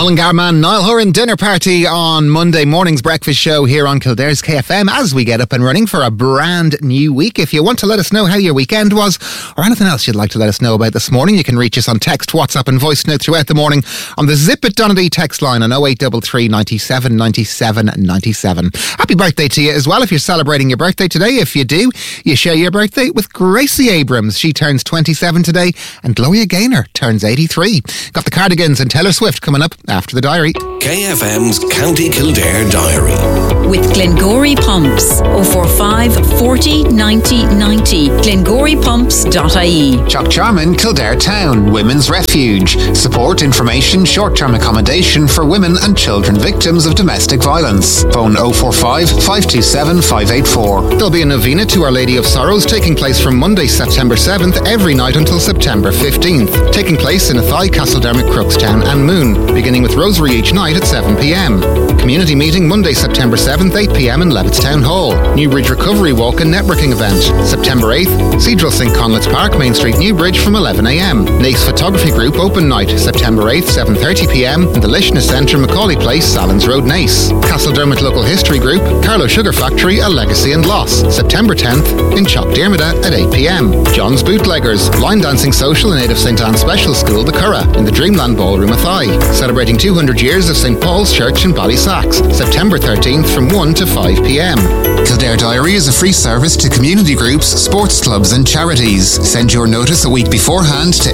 Mullingar man Niall Horan dinner party on Monday morning's breakfast show here on Kildare's KFM as we get up and running for a brand new week. If you want to let us know how your weekend was or anything else you'd like to let us know about this morning, you can reach us on text, WhatsApp and voice note throughout the morning on the Zip It Donnelly text line on 0833 97 97 97. Happy birthday to you as well if you're celebrating your birthday today. If you do, you share your birthday with Gracie Abrams. She turns 27 today and Gloria Gaynor turns 83. Got the Cardigans and Taylor Swift coming up after the diary. KFM's County Kildare Diary. With Glengory Pumps. 045 40 90 90. GlengoryPumps.ie. Chuck Charman, Kildare Town, Women's Refuge. Support, information, short-term accommodation for women and children victims of domestic violence. Phone 045 527 584. There'll be a novena to Our Lady of Sorrows taking place from Monday, September 7th, every night until September 15th. Taking place in Athy, Castledermot, Crookstown and Moon, beginning with Rosary each night at 7pm. Community meeting Monday, September 7th, 8pm in Levittstown Hall. Newbridge Recovery Walk and Networking event. September 8th, Cathedral St. Conleth's Park, Main Street, Newbridge from 11am. Nace Photography Group Open Night, September 8th, 7:30pm in the Lishness Centre, Macaulay Place, Salins Road, Nace. Castledermot Local History Group, Carlow Sugar Factory, A Legacy and Loss, September 10th in Chalkdearmada at 8pm. John's Bootleggers, Line Dancing Social in aid of St. Anne's Special School, the Curragh, in the Dreamland Ballroom Athy. Celebrating 200 years of St. Paul's Church in Ballysacks, September 13th from 1 to 5pm. Kildare Diary is a free service to community groups, sports clubs and charities. Send your notice a week beforehand to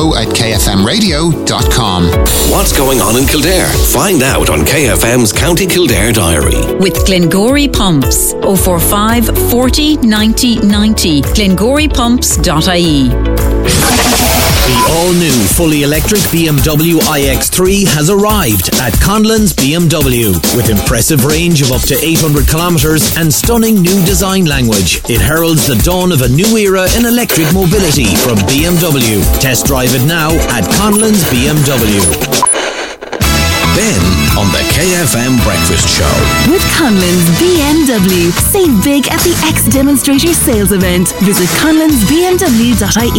info@kfmradio.com. What's going on in Kildare? Find out on KFM's County Kildare Diary. With Glengory Pumps. 045 40 90 90. GlengoryPumps.ie. The all-new fully electric BMW iX3 has arrived at Conlon's BMW. With impressive range of up to 800 kilometres and stunning new design language, it heralds the dawn of a new era in electric mobility from BMW. Test drive it now at Conlon's BMW. Ben on the KFM Breakfast Show. With Conlon's BMW. Save big at the X Demonstrator sales event. Visit conlonsbmw.ie.